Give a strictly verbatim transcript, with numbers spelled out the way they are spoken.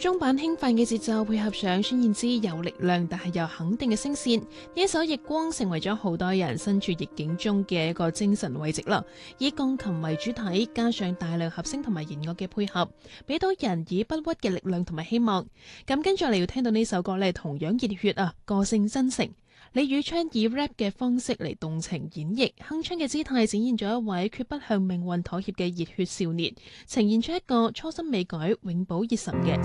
中版輕快嘅節奏配合上孫燕姿有力量但係又肯定嘅聲線，呢一首《逆光》成為咗好多人身處逆境中嘅一個精神慰藉啦。以鋼琴為主體，加上大量合聲同埋弦樂嘅配合，俾到人以不屈嘅力量同埋希望。咁跟住嚟要聽到呢首歌呢，同樣熱血啊，個性真誠。李宇春以 rap 嘅方式嚟動情演繹，鏗鏘嘅姿態展現咗一位決不向命運妥協嘅熱血少年，呈現出一個初心未改、永葆熱忱嘅